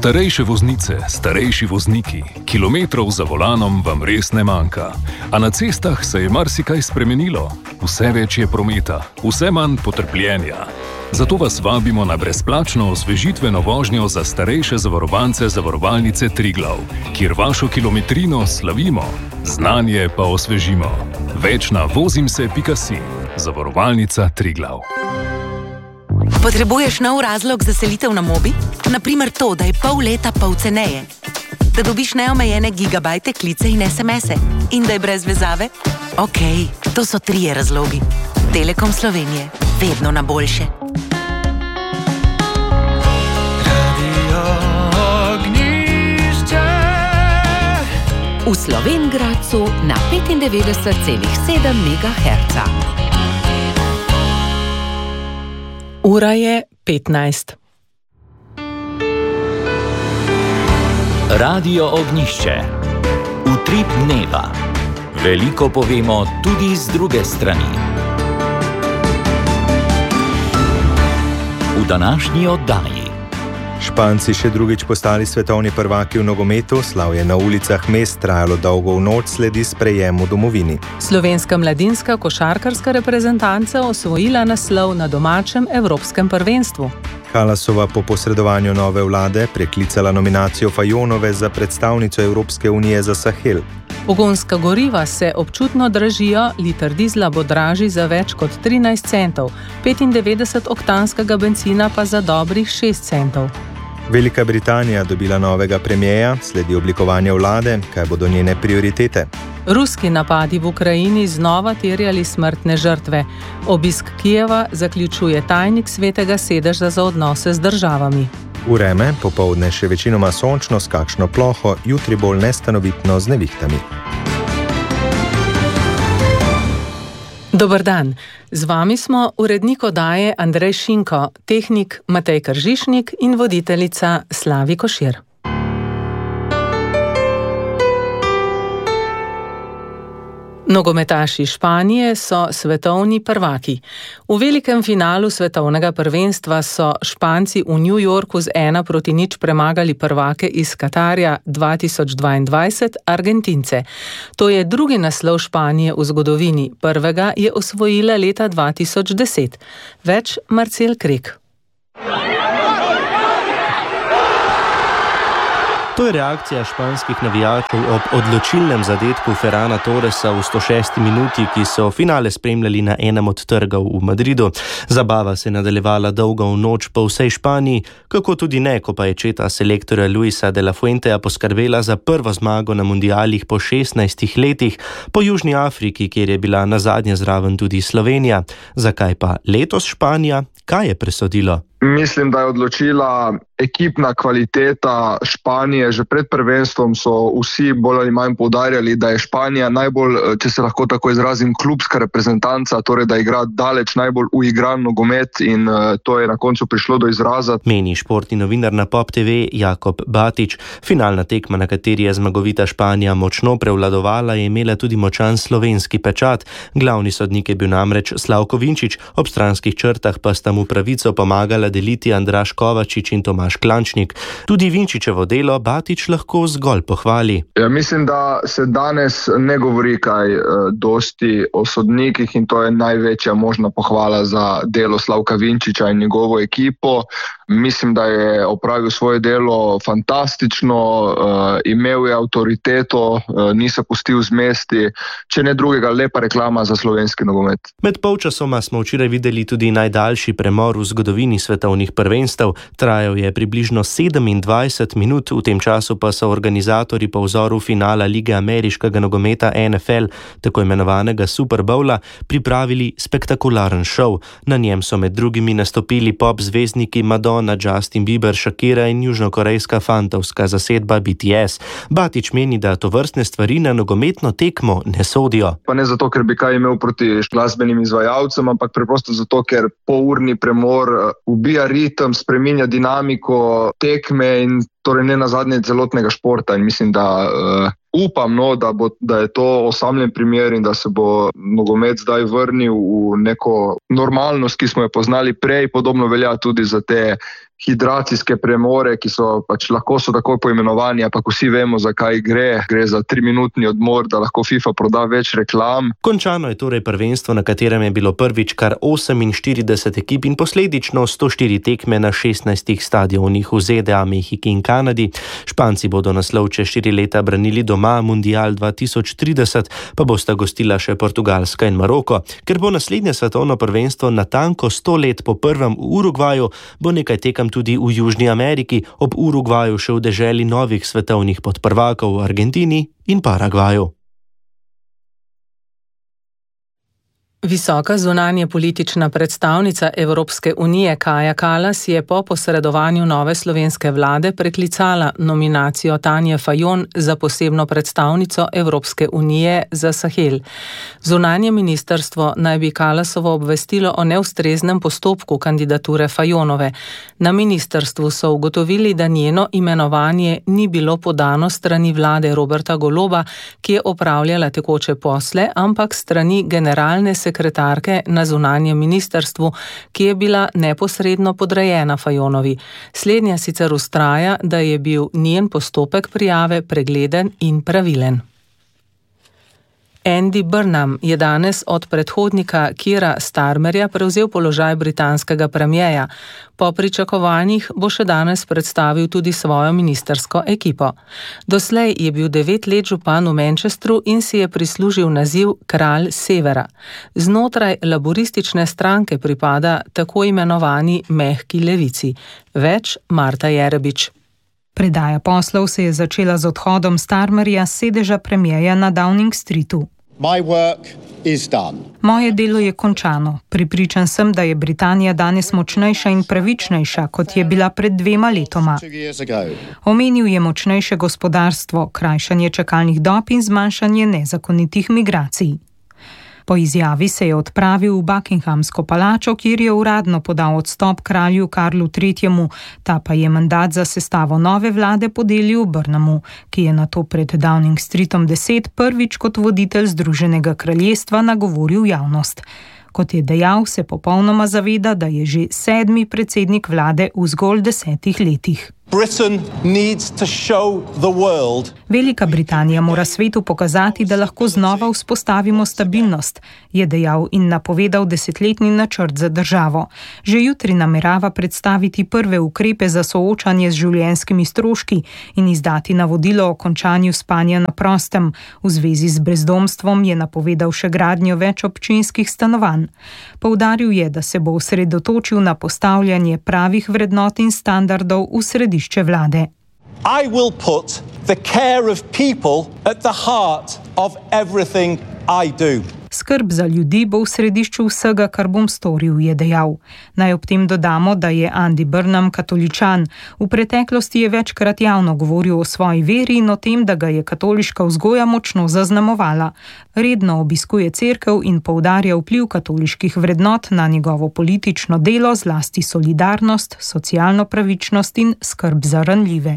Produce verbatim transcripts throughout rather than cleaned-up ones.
Starejše voznice, starejši vozniki, kilometrov za volanom vam res ne manjka. A na cestah se je marsikaj spremenilo. Vse več je prometa, vse manj potrpljenja. Zato vas vabimo na brezplačno osvežitveno vožnjo za starejše zavarovance Zavarovalnice Triglav, kjer vašo kilometrino slavimo, znanje pa osvežimo. Več na vozimse pika si. Zavarovalnica Triglav. Potrebuješ nov razlog za selitev na Mobi? Naprimer to, da je pol leta pol ceneje. Da dobiš neomejene gigabajte, klice in es em ese. In da je brez vezave? Okej, okay, to so trije razlogi. Telekom Slovenije. Vedno na boljše. V Slovenj Gradcu na petindevetdeset celih sedem megaherca. Ura je petnajst. Radio Ognjišče. Utrip dneva. Veliko povemo tudi z druge strani. V današnji oddaji. Španci še drugič postali svetovni prvaki v nogometu, slavje na ulicah mest trajalo dolgo v noč, sledi sprejem v domovini. Slovenska mladinska košarkarska reprezentanca osvojila naslov na domačem evropskem prvenstvu. Kalasova po posredovanju nove vlade preklicala nominacijo Fajonove za predstavnico Evropske unije za Sahel. Pogonska goriva se občutno dražijo, liter dizla bo dražji za več kot trinajst centov, petindevetdeset oktanskega bencina pa za dobrih šest centov. Velika Britanija dobila novega premierja, sledi oblikovanje vlade, kaj bodo njene prioritete. Ruski napadi v Ukrajini znova terjali smrtne žrtve. Obisk Kijeva zaključuje tajnik Svetega sedeža za odnose z državami. Vreme, popoldne še večinoma sončno s kakšno ploho, jutri bolj nestanovitno z nevihtami. Dober dan, z vami smo urednik oddaje Andrej Šinko, tehnik Matej Kržišnik in voditeljica Slavi Košir. Nogometaši Španije so svetovni prvaki. V velikem finalu svetovnega prvenstva so Španci v New Yorku z ena proti nič premagali prvake iz Katarja dva tisoč dvaindvajset, Argentince. To je drugi naslov Španije v zgodovini, prvega je osvojila leta dva tisoč deset. Več Marcel Krek. To je reakcija španskih navijačev ob odločilnem zadetku Ferrana Torresa v sto šesti minuti, ki so finale spremljali na enem od trgov v Madridu. Zabava se je nadaljevala dolgo v noč po vsej Španiji, kako tudi ne, ko pa je četa selektorja Luisa de la Fuentea poskrbela za prvo zmago na mundialih po šestnajstih letih, po Južni Afriki, kjer je bila nazadnje zraven tudi Slovenija. Zakaj pa letos Španija? Kaj je presodilo? Mislim, da je odločila ekipna kvaliteta Španije. Že pred prvenstvom so vsi bolj ali manj poudarjali, da je Španija najbolj, če se lahko tako izrazim, klubska reprezentanca, torej da igra daleč najbolj uigran nogomet in to je na koncu prišlo do izraza. Meni športni novinar na Pop te ve Jakob Batič. Finalna tekma, na kateri je zmagovita Španija močno prevladovala, je imela tudi močan slovenski pečat. Glavni sodnik je bil namreč Slavko Vinčič, ob stranskih črtah pa sta mu pravico pomagala deliti Andraž Kovačič in Tomaž Klančnik. Tudi Vinčičevo delo Batič lahko zgolj pohvali. Ja, mislim, da se danes ne govori kaj uh, dosti o sodnikih in to je največja možna pohvala za delo Slavka Vinčiča in njegovo ekipo. Mislim, da je opravil svoje delo fantastično, uh, imel je avtoriteto, uh, ni se pustil zmesti, če ne drugega, lepa reklama za slovenski nogomet. Med polčasoma smo včeraj videli tudi najdaljši premor v zgodovini svetovnih prvenstev. Trajal je približno sedemindvajset minut, v tem času pa so organizatorji po vzoru finala Lige ameriškega nogometa en ef el, tako imenovanega Super Bowla, pripravili spektakularen šov. Na njem so med drugimi nastopili pop zvezdniki Madonna, Justin Bieber, Shakira in južnokorejska fantovska zasedba bé té es. Batič meni, da tovrstne stvari na nogometno tekmo ne sodijo. Pa ne zato, ker bi kaj imel proti glasbenim izvajalcem, ampak preprosto zato, ker polurni premor ubija ritem, spreminja dinamiko tekme in torej ne nazadnje celotnega športa. In mislim, da uh, upam, no, da, bo, da je to osamljen primer in da se bo nogomet zdaj vrnil v neko normalnost, ki smo jo poznali prej. Podobno velja tudi za te hidracijske premore, ki so pač lahko so tako poimenovani, ampak vsi vemo, zakaj gre. Gre za triminutni odmor, da lahko FIFA proda več reklam. Končano je torej prvenstvo, na katerem je bilo prvič kar oseminštirideset ekip in posledično sto štiri tekme na šestnajstih stadionih v Z D A, Mehiki in Kanadi. Španci bodo naslov čez štiri leta branili doma, mundial dva tisoč trideset pa bosta gostila še Portugalska in Maroko. Ker bo naslednje svetovno prvenstvo natanko sto let po prvem v Urugvaju, bo nekaj tekem tudi v Južni Ameriki, ob Urugvaju še v deželi novih svetovnih podprvakov v Argentini in Paragvaju. Visoka zunanje politična predstavnica Evropske unije Kaja Kallas je po posredovanju nove slovenske vlade preklicala nominacijo Tanje Fajon za posebno predstavnico Evropske unije za Sahel. Zunanje ministrstvo naj bi Kallasovo obvestilo o neustreznem postopku kandidature Fajonove. Na ministrstvu so ugotovili, da njeno imenovanje ni bilo podano strani vlade Roberta Goloba, ki je opravljala tekoče posle, ampak strani generalne sekretarke sekretarke na zunanjem ministrstvu, ki je bila neposredno podrejena Fajonovi. Slednja sicer vztraja, da je bil njen postopek prijave pregleden in pravilen. Andy Burnham je danes od predhodnika Keira Starmerja prevzel položaj britanskega premierja. Po pričakovanjih bo še danes predstavil tudi svojo ministrsko ekipo. Doslej je bil devet let župan v Manchestru in si je prislužil naziv Kralj Severa. Znotraj laboristične stranke pripada tako imenovani mehki levici. Več Marta Jerebič. Predaja poslov se je začela z odhodom Starmerja s sedeža premierja na Downing Streetu. Moje delo je končano. Pripričan sem, da je Britanija danes močnejša in pravičnejša, kot je bila pred dvema letoma. Omenil je močnejše gospodarstvo, krajšanje čakalnih dob in zmanjšanje nezakonitih migracij. Po izjavi se je odpravil v Buckinghamsko palačo, kjer je uradno podal odstop kralju Karlu tretjemu, ta pa je mandat za sestavo nove vlade podelil Burnhamu, ki je nato pred Downing Streetom deset prvič kot voditelj Združenega kraljestva nagovoril javnost. Kot je dejal, se popolnoma zaveda, da je že sedmi predsednik vlade v zgolj desetih letih. Velika Britanija mora svetu pokazati, da lahko znova vzpostavimo stabilnost, je dejal in napovedal desetletni načrt za državo. Že jutri namerava predstaviti prve ukrepe za soočanje z življenjskimi stroški in izdati navodilo o končanju spanja na prostem. V zvezi z brezdomstvom je napovedal še gradnjo več občinskih stanovanj. Poudaril je, da se bo osredotočil na postavljanje pravih vrednot in standardov v središče vlade. I will put the care of people at the heart of everything I do. Skrb za ljudi bo v središču vsega, kar bom storil, je dejal. Naj ob tem dodamo, da je Andy Burnham katoličan. V preteklosti je večkrat javno govoril o svoji veri in o tem, da ga je katoliška vzgoja močno zaznamovala. Redno obiskuje cerkev in poudarja vpliv katoliških vrednot na njegovo politično delo, zlasti solidarnost, socialno pravičnost in skrb za ranljive.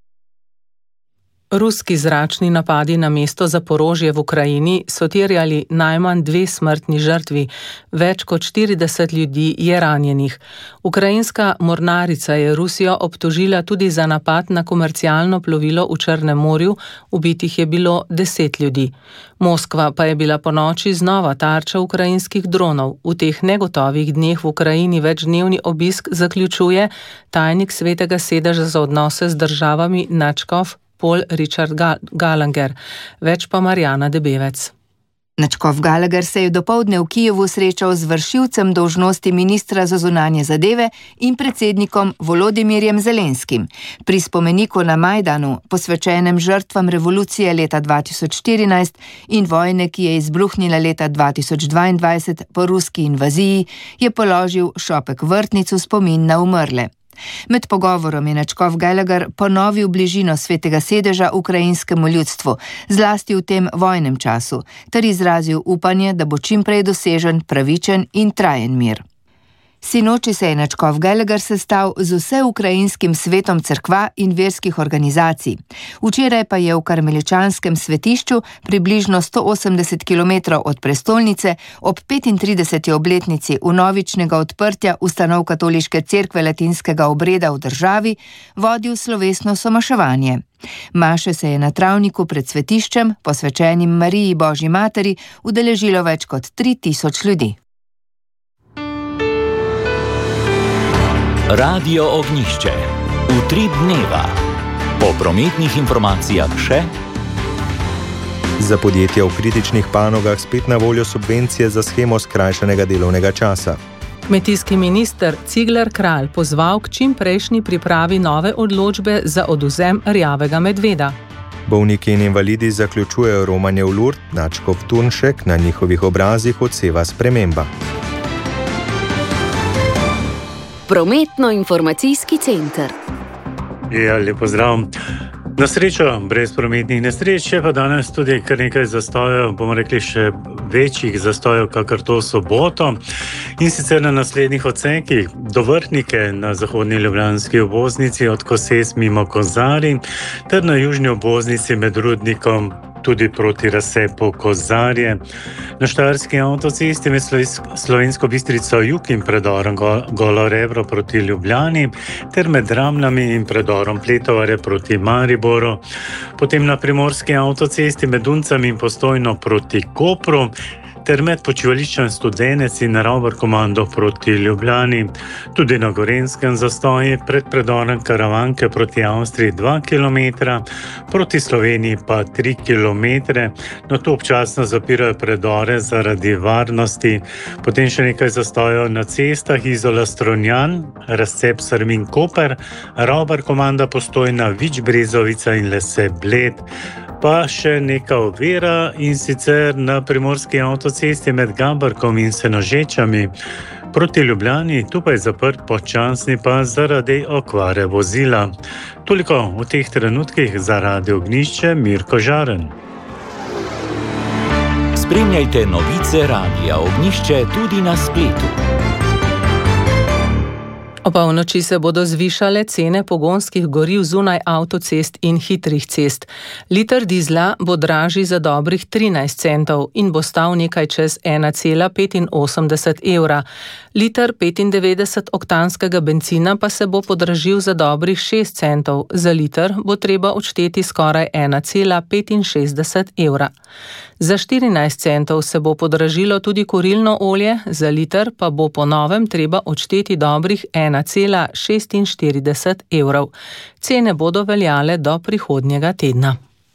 Ruski zračni napadi na mesto Zaporožje v Ukrajini so terjali najmanj dve smrtni žrtvi, več kot štirideset ljudi je ranjenih. Ukrajinska mornarica je Rusijo obtožila tudi za napad na komercialno plovilo v Črnem morju, ubitih je bilo deset ljudi. Moskva pa je bila ponoči znova tarča ukrajinskih dronov. V teh negotovih dneh v Ukrajini večdnevni obisk zaključuje tajnik Svetega sedeža za odnose z državami Načkov Paul Richard Gallagher, več pa Marjana Debevec. Načkov Gallagher se je dopoldne v Kijevu srečal z vršilcem dolžnosti ministra za zunanje zadeve in predsednikom Volodimirjem Zelenskim. Pri spomeniku na Majdanu, posvečenem žrtvam revolucije leta dva tisoč štirinajst in vojne, ki je izbruhnila leta dva tisoč dvaindvajset po ruski invaziji, je položil šopek vrtnicu spomin na umrle. Med pogovorom je Načkov Gallagher ponovil bližino Svetega sedeža ukrajinskemu ljudstvu, zlasti v tem vojnem času, ter izrazil upanje, da bo čim prej dosežen pravičen in trajen mir. Sinoči se je nadškof Gallagher sestal z vseukrajinskim svetom cerkva in verskih organizacij. Včeraj pa je v karmeličanskem svetišču, približno sto osemdeset kilometrov od prestolnice, ob petintrideseti obletnici vnovičnega odprtja ustanov katoliške cerkve latinskega obreda v državi, vodil slovesno somaševanje. Maše se je na travniku pred svetiščem, posvečenim Mariji Božji materi, udeležilo več kot tri tisoč ljudi. Radio Ognjišče. Utrip dneva. Po prometnih informacijah še. Za podjetja v kritičnih panogah spet na voljo subvencije za shemo skrajšanega delovnega časa. Kmetijski minister Cigler Kralj pozval k čim prejšnji pripravi nove odločbe za odvzem rjavega medveda. Bolniki in invalidi zaključujejo romanje v Lurd, nadškof Turnšek na njihovih obrazih odseva sprememba. Prometno-informacijski center. Ja, lep pozdrav. Na srečo, brez prometnih nesreč, je pa danes tudi kar nekaj zastojev, bomo rekli še večjih zastojev, kakor to soboto. In sicer na naslednjih odsekih do Vrhnike na zahodni ljubljanski obvoznici od Koses mimo Kozarij ter na južni obvoznici med Rudnikom tudi proti razcepu Kozarje. Na štajerski avtocesti med Slovensko Bistrico jug in predorom Golo Rebro proti Ljubljani ter med Ramljami in predorom Pletovare proti Mariboru. Potem na primorski avtocesti med Duncami in Postojno proti Kopru ter med počivališčem Studenec in Ravbar komando proti Ljubljani. Tudi na Gorenjskem zastoji pred predorom Karavanke proti Avstriji dva kilometra, proti Sloveniji pa tri kilometre. No, tu občasno zapirajo predore zaradi varnosti. Potem še nekaj zastojev na cestah Izola Strunjan, razcep Srmin Koper, Ravbar komanda Postojna, Vič Brezovica in Lese Bled. Pa še neka ovira in sicer na primorski avtocesti med Gabarkom in Senožečami proti Ljubljani, tu pa je zaprt počasni pa zaradi okvare vozila. Toliko v teh trenutkih za Radio Ognjišče, Mirko Žaren. Spremljajte novice Radia Ognjišče tudi na spletu. O polnoči se bodo zvišale cene pogonskih goriv zunaj avtocest in hitrih cest. Liter dizla bo dražji za dobrih trinajst centov in bo stal nekaj čez ena cela petinosemdeset evra. Liter petindevetdeset oktanskega bencina pa se bo podražil za dobrih šest centov. Za liter bo treba odšteti skoraj ena cela petinšestdeset evra. Za štirinajst centov se bo podražilo tudi kurilno olje, za liter pa bo po novem treba odšteti dobrih ena cela šestinštirideset evrov. Cene bodo veljale do prihodnjega tedna.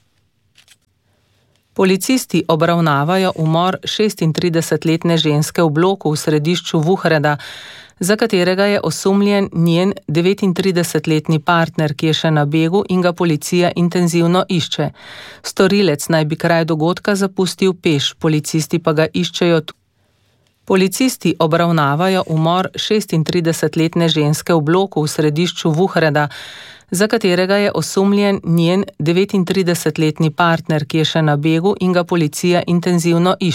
Policisti obravnavajo umor šestintridesetletne ženske v bloku v središču Vuhreda, za katerega je osumljen njen devetintridesetletni partner, ki je še na begu in ga policija intenzivno išče. Storilec naj bi kraj dogodka zapustil peš, policisti pa ga iščejo tudi. Policisti obravnavajo umor šestintridesetletne ženske v bloku v središču Vuhreda, za katerega je osumljen njen devetintridesetletni partner, ki je še na begu in ga policija intenzivno išče.